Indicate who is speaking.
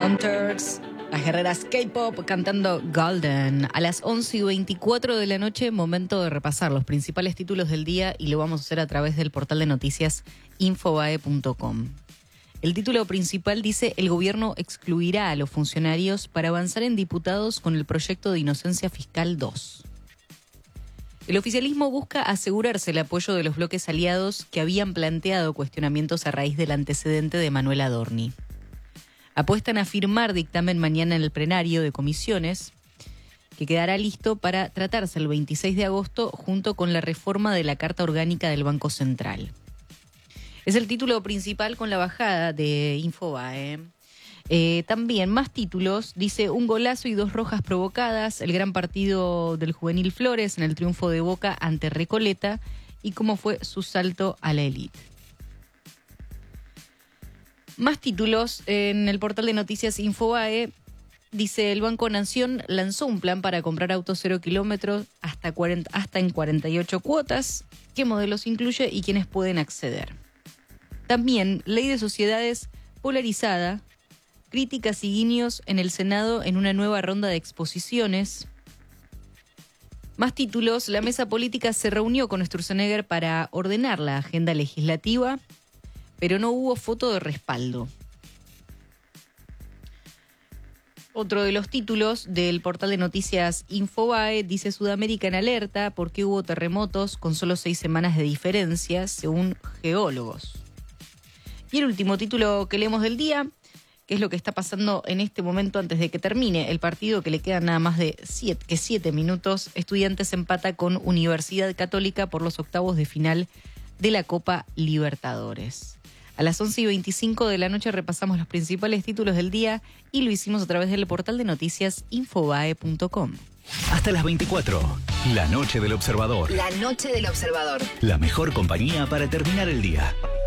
Speaker 1: Hunters, las guerreras K-pop cantando Golden. A las 11:24 de la noche, momento de repasar los principales títulos del día y lo vamos a hacer a través del portal de noticias infobae.com. El título principal dice: el gobierno excluirá a los funcionarios para avanzar en diputados con el proyecto de inocencia fiscal 2. El oficialismo busca asegurarse el apoyo de los bloques aliados que habían planteado cuestionamientos a raíz del antecedente de Manuel Adorni. Apuestan a firmar dictamen mañana en el plenario de comisiones, que quedará listo para tratarse el 26 de agosto junto con la reforma de la Carta Orgánica del Banco Central. Es el título principal con la bajada de Infobae. También más títulos, dice: un golazo y 2 rojas provocadas, el gran partido del juvenil Flores en el triunfo de Boca ante Recoleta y cómo fue su salto a la élite. Más títulos en el portal de noticias Infobae. Dice: el Banco Nación lanzó un plan para comprar autos 0 kilómetros hasta en 48 cuotas. ¿Qué modelos incluye y quiénes pueden acceder? También ley de sociedades polarizada, críticas y guiños en el Senado en una nueva ronda de exposiciones. Más títulos: la mesa política se reunió con Sturzenegger para ordenar la agenda legislativa, pero no hubo foto de respaldo. Otro de los títulos del portal de noticias Infobae dice: Sudamérica en alerta porque hubo terremotos con solo 6 semanas de diferencia, según geólogos. Y el último título que leemos del día, que es lo que está pasando en este momento antes de que termine el partido, que le quedan nada más de 7 minutos. Estudiantes empata con Universidad Católica por los octavos de final de la Copa Libertadores. A las 11:25 de la noche repasamos los principales títulos del día y lo hicimos a través del portal de noticias infobae.com.
Speaker 2: Hasta las 24, La Noche del Observador.
Speaker 3: La Noche del Observador.
Speaker 2: La mejor compañía para terminar el día.